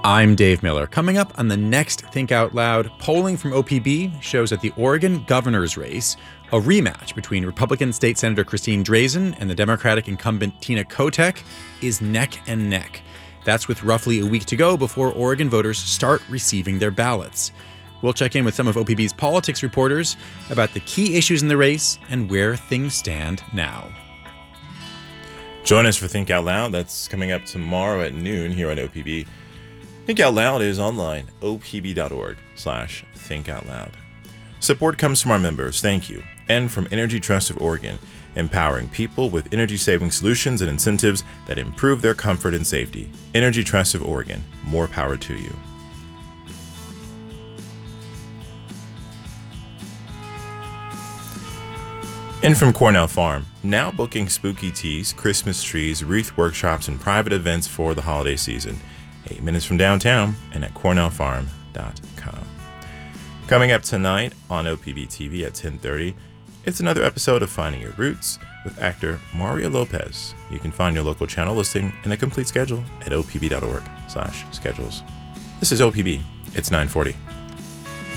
I'm Dave Miller. Coming up on the next Think Out Loud, polling from OPB shows that the Oregon governor's race, a rematch between Republican State Senator Christine Drazan and the Democratic incumbent Tina Kotek, is neck and neck. That's with roughly a week to go before Oregon voters start receiving their ballots. We'll check in with some of OPB's politics reporters about the key issues in the race and where things stand now. Join us for Think Out Loud. That's coming up tomorrow at noon here on OPB. Think Out Loud is online, opb.org/thinkoutloud. Support comes from our members, thank you, and from Energy Trust of Oregon, empowering people with energy-saving solutions and incentives that improve their comfort and safety. Energy Trust of Oregon, more power to you. And from Cornell Farm, now booking spooky teas, Christmas trees, wreath workshops, and private events for the holiday season. 8 minutes from downtown and at cornellfarm.com. Coming up tonight on OPB TV at 10:30, it's another episode of Finding Your Roots with actor Mario Lopez. You can find your local channel listing and a complete schedule at opb.org/schedules. This is OPB. It's 9:40.